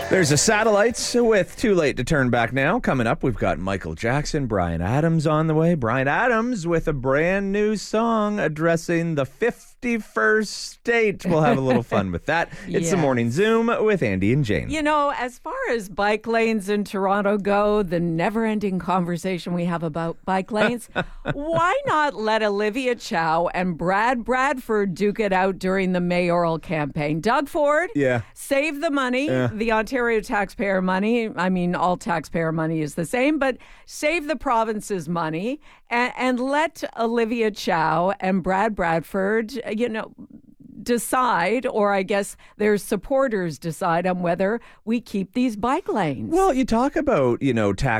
There's a Satellites with Too Late to Turn Back Now. Coming up, we've got Michael Jackson, Bryan Adams on the way. Bryan Adams with a brand new song addressing the 51st state. We'll have a little fun with that. It's the Morning Zoom with Andy and Jane. You know, as far as bike lanes in Toronto go, the never-ending conversation we have about bike lanes, why not let Olivia Chow and Brad Bradford duke it out during the mayoral campaign? Doug Ford, save the money, the Ontario taxpayer money. I mean, all taxpayer money is the same, but save the province's money and let Olivia Chow and Brad Bradford, decide, or I guess their supporters decide on whether we keep these bike lanes. Well, you talk about,